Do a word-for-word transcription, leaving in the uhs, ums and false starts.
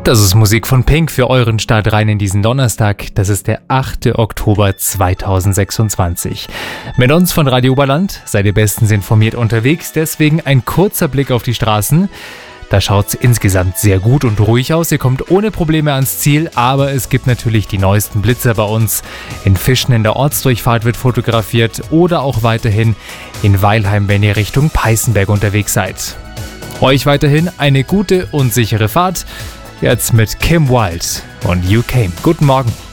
Das ist Musik von Pink für euren Start rein in diesen Donnerstag. Das ist der achte Oktober zweitausendsechsundzwanzig. Mit uns von Radio Oberland seid ihr bestens informiert unterwegs. Deswegen ein kurzer Blick auf die Straßen. Da schaut es insgesamt sehr gut und ruhig aus. Ihr kommt ohne Probleme ans Ziel, aber es gibt natürlich die neuesten Blitzer bei uns. In Fischen in der Ortsdurchfahrt wird fotografiert oder auch weiterhin in Weilheim, wenn ihr Richtung Peißenberg unterwegs seid. Euch weiterhin eine gute und sichere Fahrt. Jetzt mit Kim Wilde und You Came. Guten Morgen.